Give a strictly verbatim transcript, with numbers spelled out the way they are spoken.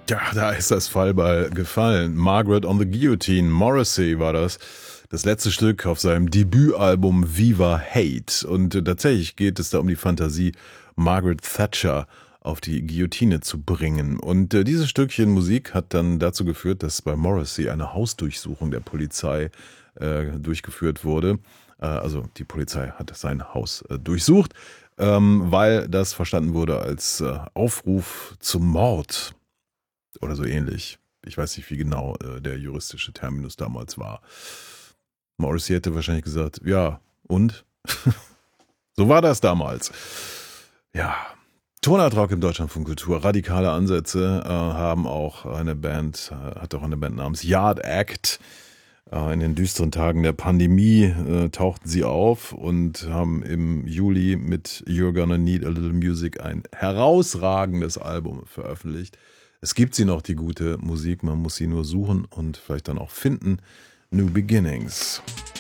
Ja, da ist das Fallbeil gefallen. Margaret on the Guillotine, Morrissey war das. Das letzte Stück auf seinem Debütalbum Viva Hate. Und äh, tatsächlich geht es da um die Fantasie, Margaret Thatcher auf die Guillotine zu bringen. Und äh, dieses Stückchen Musik hat dann dazu geführt, dass bei Morrissey eine Hausdurchsuchung der Polizei äh, durchgeführt wurde. Äh, also die Polizei hat sein Haus äh, durchsucht, ähm, weil das verstanden wurde als äh, Aufruf zum Mord. Oder so ähnlich. Ich weiß nicht, wie genau äh, der juristische Terminus damals war. Morrissey hätte wahrscheinlich gesagt, ja, und? So war das damals. Ja, Tonart Rock im Deutschlandfunk Kultur. Radikale Ansätze äh, haben auch eine Band, äh, hat auch eine Band namens Yard Act. Äh, in den düsteren Tagen der Pandemie äh, tauchten sie auf und haben im Juli mit You're Gonna Need a Little Music ein herausragendes Album veröffentlicht. Es gibt sie noch, die gute Musik, man muss sie nur suchen und vielleicht dann auch finden. New Beginnings.